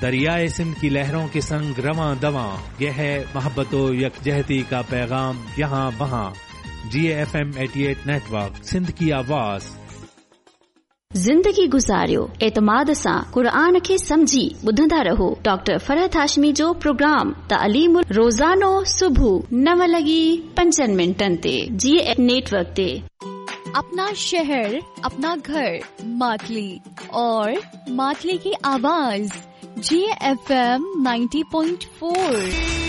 दरियाए सिंध की लहरों के संग रवां दवां, यह है मोहब्बतो यकजहती का पैगाम यहाँ वहाँ। GFM 88 नेटवर्क, सिंध की आवाज। ज़िंदगी गुज़ारियो एतमाद सां क़ुरान खे समझी ॿुधंदा रहो। डॉक्टर फरहत हाशमी जो प्रोग्राम तालीमुल रोज़ानो सुबह 9:05 ते GFM नेटवर्क ते। अपना शहर, अपना घर, मातली और मातली की आवाज GFM 90.4।